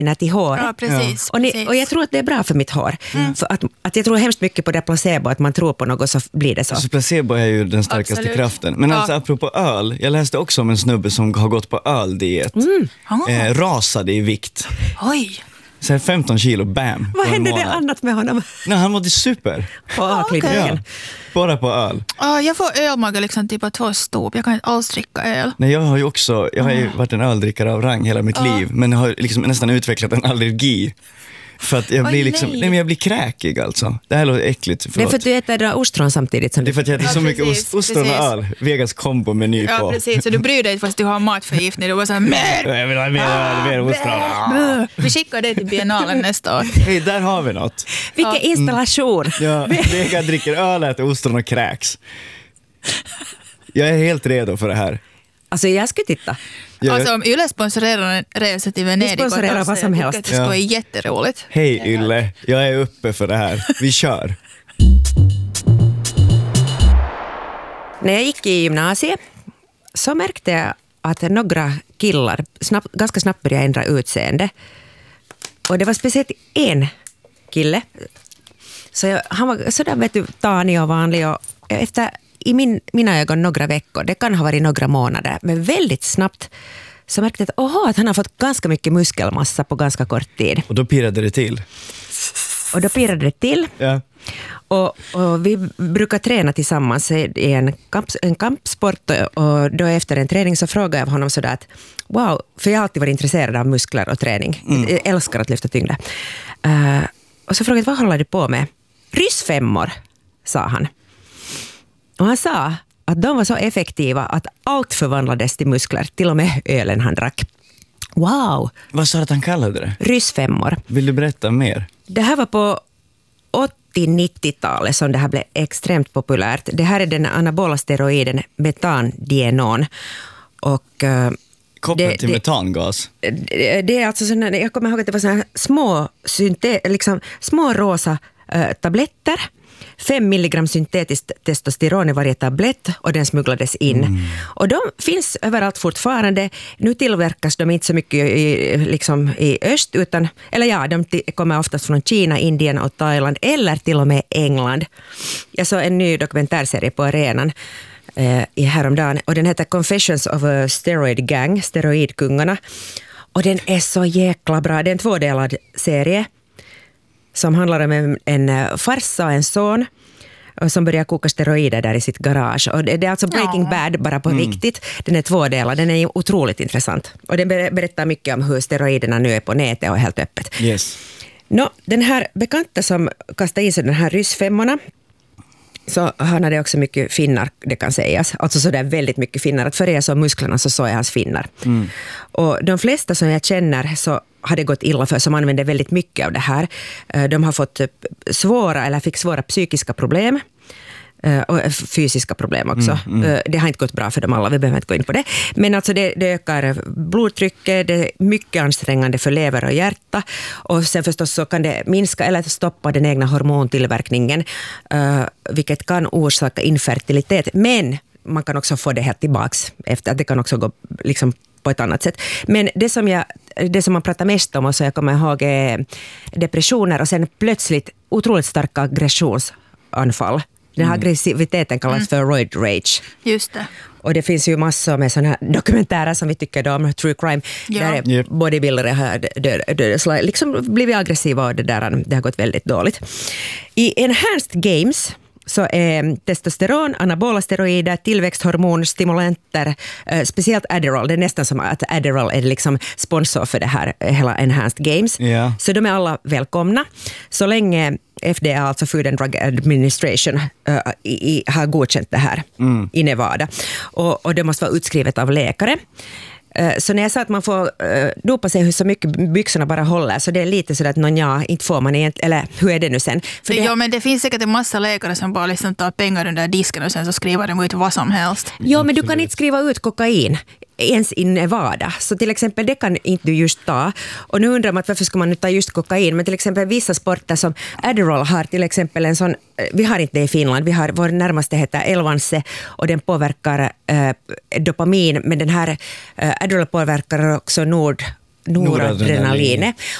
till hår. Ja, precis. Och jag tror att det är bra för mitt hår. För att jag tror hemskt mycket på det placebo, att man tror på något så blir det så. Alltså placebo är ju den starkaste kraften. Men alltså apropå öl, jag läste också om en snubbe som har gått på öldiet. Rasade i vikt. Oj. Så här 15 kilo, bam. Vad hände det annat med honom? Nej, han mådde super. På ölkliniken. okej. Ja, bara på öl. Jag får ölmaga liksom typ av 2 stop. Jag kan inte alls dricka öl. Nej, jag har ju varit en öldrickare av rang hela mitt liv. Men har liksom nästan utvecklat en allergi. För att jag blir liksom, nej men jag blir kräkig alltså. Det här låter äckligt. Det är för att du äter ostron samtidigt som Det är för att jag äter så mycket ostron och öl. Vegas kombo meny på. Ja, precis. Så du bryr dig fast du har matförgiftning. Du var så här, Jag vill ha mer ostron. Vi skickar det till biennalen nästa år. Hej, där har vi något. Vilken installation. Ja, Vega dricker öl, äter ostron och kräks. Jag är helt redo för det här. Alltså jag skulle titta. Alltså om Yle sponsorerar en resa till Venedig. Vi sponsorerar vad som helst. Det ska vara jätteroligt. Hej Yle, jag är uppe för det här. Vi kör. När jag gick i gymnasiet så märkte jag att några killar ganska snabbt började ändra utseende. Och det var speciellt en kille. Så han var sådär, vet du, tanig och vanlig. Och efter i mina ögon några veckor, det kan ha varit några månader, men väldigt snabbt så märkte jag att han har fått ganska mycket muskelmassa på ganska kort tid. Och då pirrade det till. Ja. Och vi brukar träna tillsammans i en kampsport, och då efter en träning så frågade jag honom sådär att wow, för jag har alltid varit intresserad av muskler och träning. Jag älskar att lyfta tyngder. Och så frågade jag, vad håller du på med? Ryssfemmor, sa han. Och han sa att de var så effektiva att allt förvandlades till muskler, till och med ölen han drack. Wow! Vad sa du att han kallade det? Ryssfemmor. Vill du berätta mer? Det här var på 80-90-talet som det här blev extremt populärt. Det här är den anabola steroiden metandienon. Och kopplat till metangas. Det är alltså såna, jag kommer ihåg att det var såna små rosa tabletter. 5 milligram syntetiskt testosteron i varje tablett, och den smugglades in. Och de finns överallt fortfarande. Nu tillverkas de inte så mycket i öst, utan, de kommer oftast från Kina, Indien och Thailand, eller till och med England. Jag såg en ny dokumentärserie på arenan häromdagen, och den heter Confessions of a Steroid Gang, steroidkungarna. Och den är så jäkla bra. Det är en 2-delad serie som handlar om en farsa och en son som börjar koka steroider där i sitt garage. Och det är alltså Breaking Bad bara på riktigt. Den är 2-delad, den är otroligt intressant. Och den berättar mycket om hur steroiderna nu är på nätet och helt öppet. Yes. Den här bekanta som kastade in sig den här ryssfemmorna, så han hade också mycket finnar, det kan sägas. Alltså sådär väldigt mycket finnar. Att för er så musklerna så såg jag hans finnar. Och de flesta som jag känner så har det gått illa för, som använder väldigt mycket av det här. De har fått fick svåra psykiska problem. Och fysiska problem också. Det har inte gått bra för dem alla, vi behöver inte gå in på det. Men alltså det ökar blodtrycket, det är mycket ansträngande för lever och hjärta. Och sen förstås så kan det minska eller stoppa den egna hormontillverkningen, vilket kan orsaka infertilitet. Men man kan också få det här tillbaks efter att det kan också gå liksom på ett annat sätt. Men det som man pratar mest om, och så jag kommer ihåg, är depressioner och sen plötsligt otroligt starka aggressionsanfall. Den här aggressiviteten kallas för roid rage. Just det. Och det finns ju massor med sådana här dokumentärer som vi tycker om, true crime, där bodybuildare har liksom blivit aggressiva, och det har gått väldigt dåligt. I Enhanced Games så är testosteron, anabola steroider, tillväxthormon, stimulanter, speciellt Adderall. Det är nästan som att Adderall är liksom sponsor för det här hela Enhanced Games. Yeah. Så de är alla välkomna. Så länge FDA, alltså Food and Drug Administration, har godkänt det här i Nevada. Och det måste vara utskrivet av läkare. Så när jag sa att man får dopa sig hur så mycket byxorna bara håller, så det är lite så att inte får man egentligen, eller hur är det nu sen? För men det finns säkert en massa läkare som bara liksom tar pengar under disken och sen så skriver de ut vad som helst. Ja, men du kan inte skriva ut kokain ens i Nevada. Så till exempel det kan inte du just ta. Och nu undrar man varför ska man nu ta just kokain. Men till exempel vissa sporter som Adderall har till exempel en sån, vi har inte det i Finland, vi har vår närmaste heter Elvanse, och den påverkar dopamin, men den här Adderall påverkar också noradrenalinet.